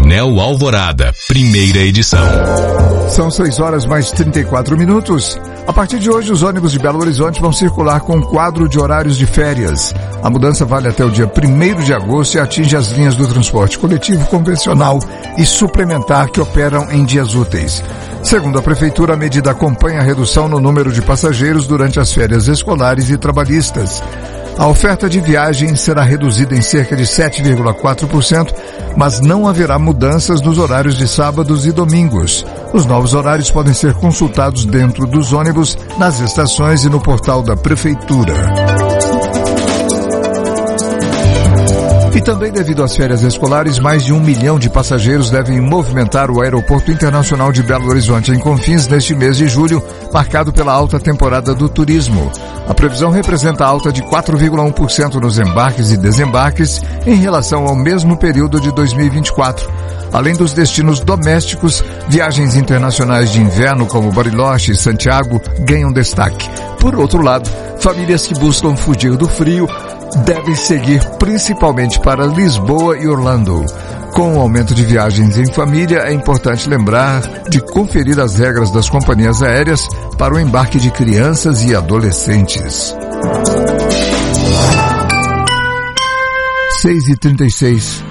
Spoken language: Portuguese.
Anel Alvorada, primeira edição. São 6h mais 34. A partir de hoje, os ônibus de Belo Horizonte vão circular com um quadro de horários de férias. A mudança vale até o dia 1º de agosto e atinge as linhas do transporte coletivo convencional e suplementar que operam em dias úteis. Segundo a Prefeitura, a medida acompanha a redução no número de passageiros durante as férias escolares e trabalhistas. A oferta de viagem será reduzida em cerca de 7,4%, mas não haverá mudanças nos horários de sábados e domingos. Os novos horários podem ser consultados dentro dos ônibus, nas estações e no portal da Prefeitura. E também devido às férias escolares, mais de 1 milhão de passageiros devem movimentar o Aeroporto Internacional de Belo Horizonte em Confins neste mês de julho, marcado pela alta temporada do turismo. A previsão representa alta de 4,1% nos embarques e desembarques em relação ao mesmo período de 2024. Além dos destinos domésticos, viagens internacionais de inverno como Bariloche e Santiago ganham destaque. Por outro lado, famílias que buscam fugir do frio devem seguir principalmente para Lisboa e Orlando. Com o aumento de viagens em família, é importante lembrar de conferir as regras das companhias aéreas para o embarque de crianças e adolescentes. 6h36.